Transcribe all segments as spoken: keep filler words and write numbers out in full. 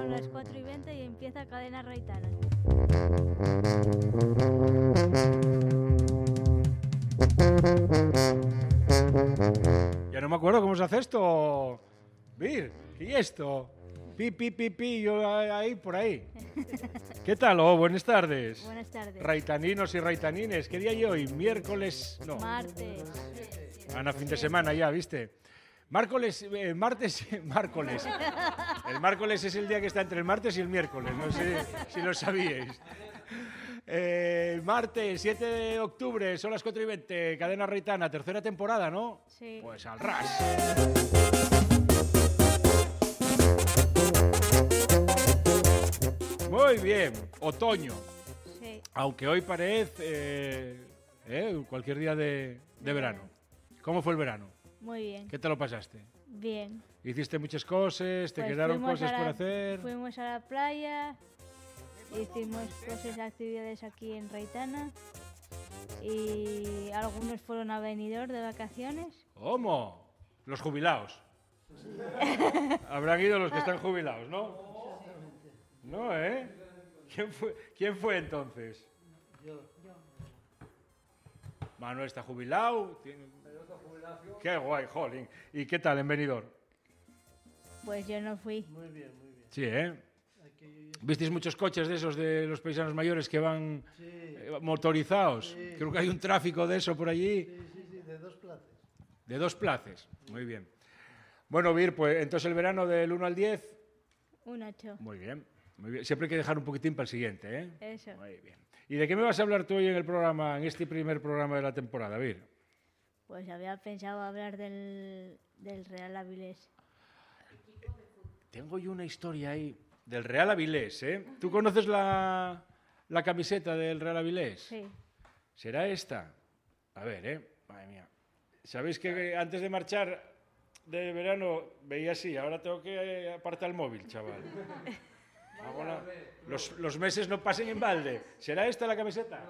son las cuatro y veinte y empieza Cadena Raitana. Ya no me acuerdo cómo se hace esto. Vir, ¿y esto? Pi, pi, pi, pi, yo ahí, por ahí. ¿Qué tal? Oh, buenas tardes. Buenas tardes. Raitaninos y raitanines. ¿Qué día hay hoy? Miércoles... No. Martes. Ana, fin de semana ya, ¿viste? Márcoles, eh, martes, márcoles. El miércoles es el día que está entre el martes y el miércoles, no sé si lo sabíais. Eh, martes, siete de octubre, son las cuatro y veinte, Cadena Raitana, tercera temporada, ¿no? Sí. Pues al ras. Muy bien, otoño. Sí. Aunque hoy parece eh, eh, cualquier día de, de verano. ¿Cómo fue el verano? Muy bien. ¿Qué te lo pasaste? Bien. ¿Hiciste muchas cosas? ¿Te Pues quedaron fuimos cosas a la- por hacer? Fuimos a la playa, hicimos cosas, actividades aquí en Raitana y algunos fueron a Benidorm de vacaciones. ¿Cómo? Los jubilados. Habrán ido los que están jubilados, ¿no? No, ¿eh? ¿Quién fue, ¿quién fue entonces? Yo. Manuel está jubilado. Tiene... Qué guay, jolín. ¿Y qué tal en Benidorm? Pues yo no fui. Muy bien, muy bien. Sí, ¿eh? Aquí... ¿Visteis muchos coches de esos de los paisanos mayores que van Sí, eh, motorizados? Sí. Creo que hay un tráfico de eso por allí. sí, sí, sí, de dos plazas. De dos plazas. Muy bien. Bueno, Vir, pues entonces el verano del uno al diez. Un ocho. Muy bien. Muy bien. Siempre hay que dejar un poquitín para el siguiente, ¿eh? Eso. Muy bien. ¿Y de qué me vas a hablar tú hoy en el programa, en este primer programa de la temporada, Vir? Pues había pensado hablar del, del Real Avilés. Tengo yo una historia ahí del Real Avilés, ¿eh? ¿Tú conoces la, la camiseta del Real Avilés? Sí. ¿Será esta? A ver, ¿eh? Madre mía. ¿Sabéis que antes de marchar de verano veía así? Ahora tengo que apartar el móvil, chaval. Ahora, los, los meses no pasen en balde. ¿Será esta la camiseta?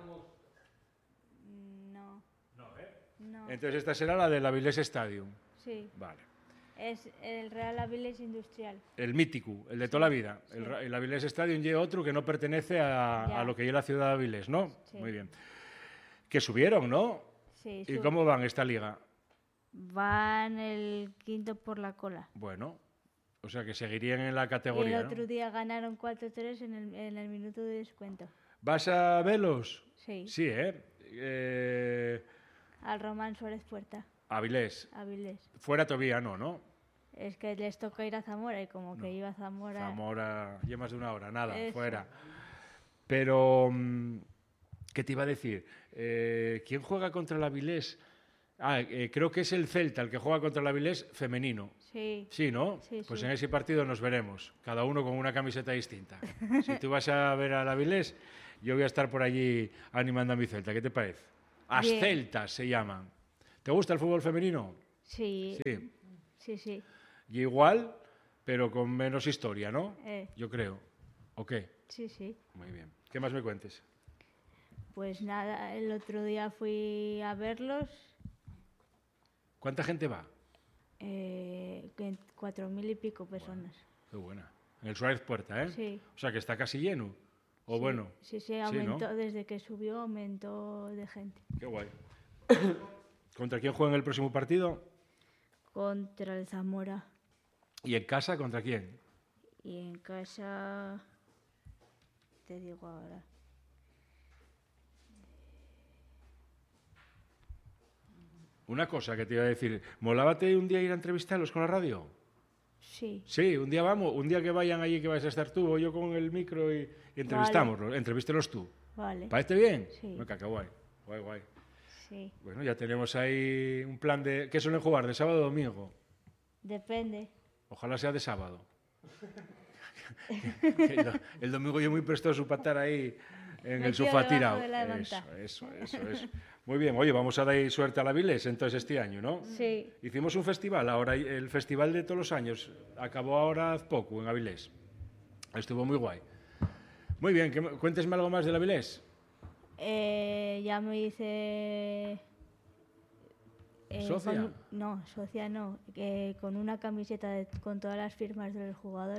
No. No, ¿eh? No. Entonces esta será la del Avilés Stadium. Sí. Vale. Es el Real Avilés Industrial. El mítico, el de toda la vida. El, Sí. el Avilés Stadium y otro que no pertenece a, Ya. a lo que es la ciudad de Avilés, ¿no? Sí. Muy bien. Que subieron, ¿no? Sí. ¿Y su- cómo van esta liga? Van el quinto por la cola. Bueno, o sea que seguirían en la Y el categoría, otro ¿no? día ganaron cuatro tres en el, en el minuto de descuento. ¿Vas a verlos? Sí. Sí, ¿eh? eh Al Román Suárez Puerta, Avilés. Avilés. Fuera todavía no, ¿no? Es que les toca ir a Zamora y como que iba a Zamora... Zamora, ya más de una hora, nada, Eso. fuera. Pero, mm, ¿qué te iba a decir? Eh, ¿Quién juega contra el Avilés? Ah, eh, creo que es el Celta el que juega contra el Avilés femenino. Sí. Sí, ¿no? Sí, Pues sí. en ese partido nos veremos, cada uno con una camiseta distinta. Si tú vas a ver al Avilés, yo voy a estar por allí animando a mi Celta. ¿Qué te parece? As Bien. Celtas se llaman. ¿Te gusta el fútbol femenino? Sí. Sí. Sí, sí. Y igual, pero con menos historia, ¿no? Eh. Yo creo. ¿O qué? Sí, sí. Muy bien. ¿Qué más me cuentes? Pues nada, el otro día fui a verlos, ¿Cuánta gente va? eh, que- cuatro mil y pico personas. Qué buena. En el Suárez Puerta, ¿eh? Sí. O sea, que está casi lleno. O Sí, bueno. Sí, sí, ¿no? aumentó, desde que subió aumentó de gente. Qué guay. ¿Contra quién juegan el próximo partido? Contra el Zamora. ¿Y en casa contra quién? Y en casa, te digo ahora, Una cosa que te iba a decir. ¿Molábate un día ir a entrevistarlos con la radio? sí, Sí, un día vamos. Un día que vayan allí que vais a estar tú o yo con el micro y, y entrevistámoslos. Entrevístelos tú. vale. ¿Parece bien? Sí. Venga, qué guay. Guay, guay. Sí, Bueno, ya tenemos ahí un plan de... ¿Qué suelen jugar? ¿De sábado o domingo? depende. Ojalá sea de sábado. el, do- el domingo yo muy prestoso para estar ahí en el Metido sofá debajo tirado. de la Eso, manta. eso, eso, eso. Muy bien, oye, vamos a dar suerte a la Avilés entonces este año, ¿no? Sí, Hicimos un festival, ahora el festival de todos los años, acabó ahora hace poco en Avilés. Estuvo muy guay. Muy bien, que me- cuéntesme algo más del Avilés. eh, ya me hice... eh, ¿Socia? con- no, socia no, que con una camiseta de- con todas las firmas de los jugadores.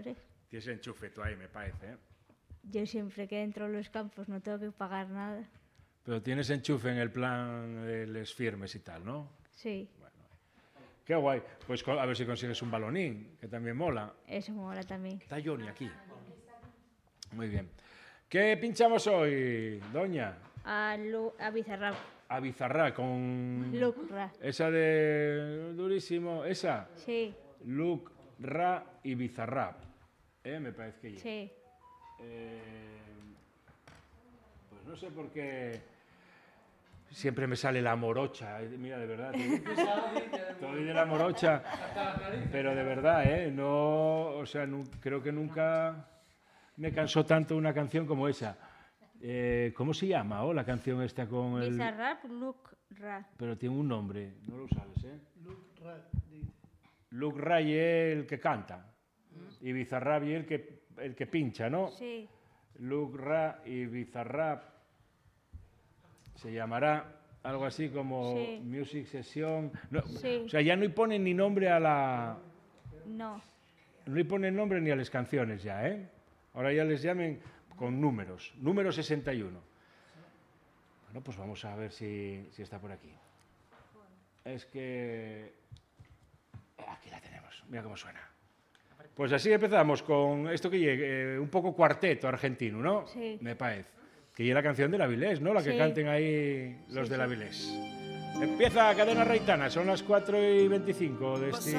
Tienes enchufe tú ahí, me parece, ¿eh? Yo siempre que entro en los campos no tengo que pagar nada. Pero tienes enchufe en el plan de les firmes y tal, ¿no? Sí, Qué guay. Pues co- a ver si consigues un balonín, que también mola. eso mola también. Está Johnny aquí. Muy bien. ¿Qué pinchamos hoy, doña? A, Lu a Bizarrap. A Bizarrap con... Luke Ra. Esa de... Durísimo. Esa. Sí, Luke, Ra y Bizarrap. ¿Eh? Me parece que ya. sí. Eh, pues no sé por qué siempre me sale la morocha. eh, Mira, de verdad. Estoy de la morocha. Pero de verdad, ¿eh? No, o sea, nu- creo que nunca me cansó tanto una canción como esa. Eh, ¿Cómo se llama, oh, la canción esta con el...? Bizarrap, Luke Ra. Pero tiene un nombre, no lo sabes, ¿eh? Luke Rat, dice. Luke Ray es el que canta. Y Bizarrap es el que, el que pincha, ¿no? Sí, Luke Ra y Bizarrap se llamará algo así como Sí. Music Session. No, Sí. O sea, ya no le ponen ni nombre a la... no. No le ponen nombre ni a las canciones ya, ¿eh? Ahora ya les llamen con números. Número sesenta y uno. Bueno, pues vamos a ver si, si está por aquí. Es que... Aquí la tenemos. Mira cómo suena. Pues así empezamos con esto que llegue, eh, un poco cuarteto argentino, ¿no? Sí. Me parece. Que llegue la canción de la Avilés, ¿no? La que Sí. canten ahí los Sí, de la sí. Avilés. Empieza Cadena Reitana, son las cuatro y veinticinco de este